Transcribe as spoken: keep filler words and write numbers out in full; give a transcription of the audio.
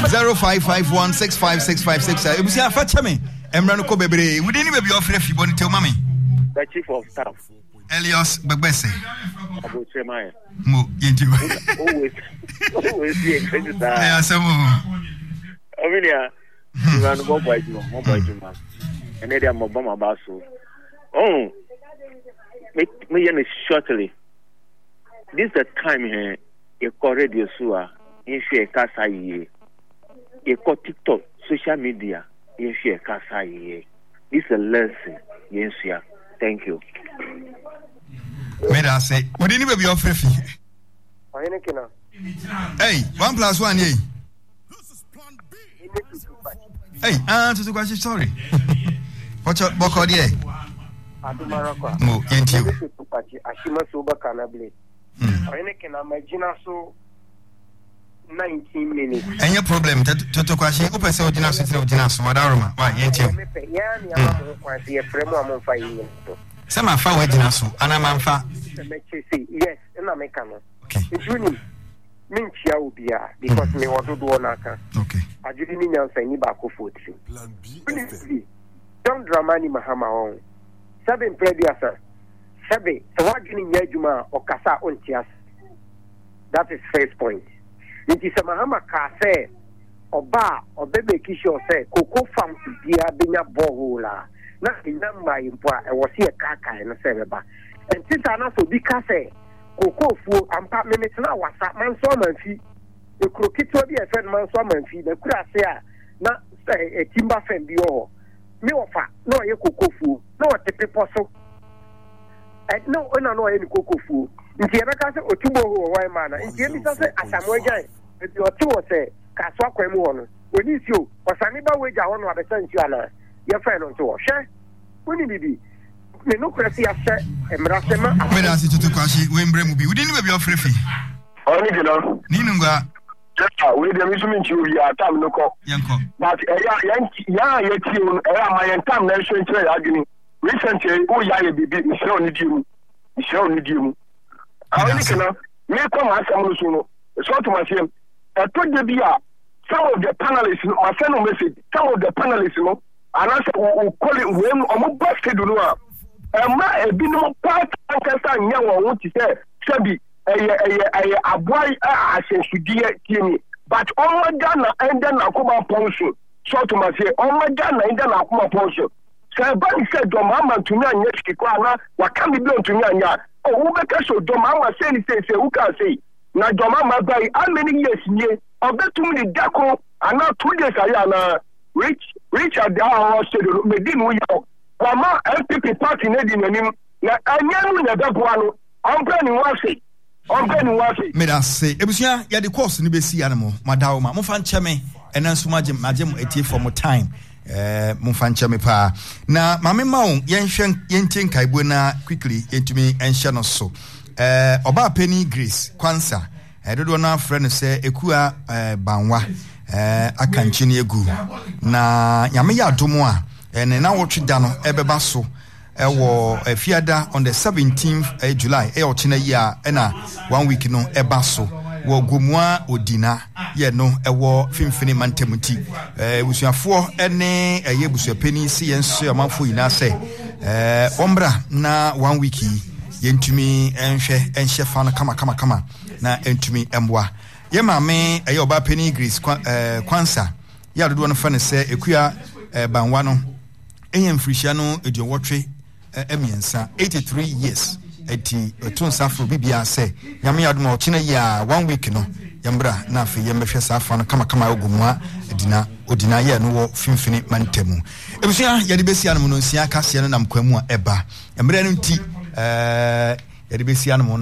zero five five one six five six five six. Ebusia facha me emra no ko bebre we dey ni baby ofre fi bon tell mama the chief of staff Elios Begbese Abu Chemaya mo yenti always always see credit that eh asemo Amelia you ran go boy no mo boy man and they am Obama baso oh me me yana shortly this is the time here e ko radio suwa in share kasa yi e ko TikTok social media in share kasa yi this is a lesson yes yeah thank you me da say what did you be offer fi oyene kina hey one plus one hey hey ah to to sorry what your boko there adumarako mo yenti to party ashima so baka na ble oyene kina magina so nineteen minutes any problem to to kwashi o pese o dina so tire o dina so wadaroma wa yenti me pe ya ni ama kwashi e fremu am fa yi to sama fa wa dina so ana manfa yes na me kan okay juni min chia obia because me wodo do na aka okay ajudi ni nyansa ni ba ko forty plan B John Dramani Mahama on seven prediasa seven so wagini nyajuma okasa ontias that is first point it is Mahama ka say oba obebe kisho say koko farm bia benya bohola na nyamba impo e wosi e kaka na sebeba and tita na so bi ka say koko fu ampa minute na wasa man so man fi e krokito bi e fen man so man fi na kura se a na e timba fen bi ho mi ofa no ye koko fu no te pepo so e no ona no ye koko fu nti e ka se otubo ho wai mana nti e mi se asamoja e bi otubo se ka so akwa mu ho no oni si o osani ba weja ho no abesa nti ana ye fen no to ho hwe oni bibi me no kwesi ase emrasema me da si tutu kwashi we mbre mu bi we didn't be offer fi oni gelo ni nungwa ah we dey miss me chiu ya tam no ko yanko but eh ya ya ya ti un eh ma yan tam na so ntre ya gini recently o ya ye bibi mi se oni dimu mi se oni dimu ah oni kana me ko ma asam no so no so to ma sem e to de bia some of the panelists no ma send no message some of the panelists no anasa o call it when o mo basket do no ema ebinu part ankasa nya wo wo ti say sabi eye eye eye aboy ahensudie tiemi but omoda na enda na akoma ponso so to ma say omoda na enda na akoma ponso say ban say do mama tumi anya skiko ana waka mi bi ontumi anya o wo beka so do mama say ni say say wo ka say na do mama bai how many years nie obetum ni dako ana two days aya na rich Richard Dawa said medin wo yo Wama N P P party na di nanim na anyanu na daboa no onpa ni wase onpa ni wase me da say ebusia ya de course ni besi anamo madawo ma mo fa nche me ena nso magem magem etie for mo time eh mo fa nche me pa na mame ma won yen hwen yen tin kaibo na quickly entumi enhye no so eh oba Penny Grace Kwansa eh dodo na friend say ekua eh banwa eh akanchi ni egu na nyame ya domo a ene na wotwe da no ebeba so ewo afiada on the seventeenth of July e ochina yi a na one week no eba so wo gomua odina ye no ewo fimfini mantemuti eh busuafo ene eye busuapeni si yenso amanfo yina se eh ombra na one week yentumi enhwe enhye fa no kama kama kama na entumi emboa ye maame eye oba Penny Grace eh Kwansa ya dodo no fa ne se ekua banwa no enyem frishia no ediowotwe emiensa eighty-three years eti etonsa fro bibia se nyame yadoma ochina ya one week no yambra na afi yembehwe safa no kama kama ogumwa edina odina ye no wo fimfini mantemu ebusia yade besia no no nsia kase no nam kwamu a eba emre no nti eh yade besia no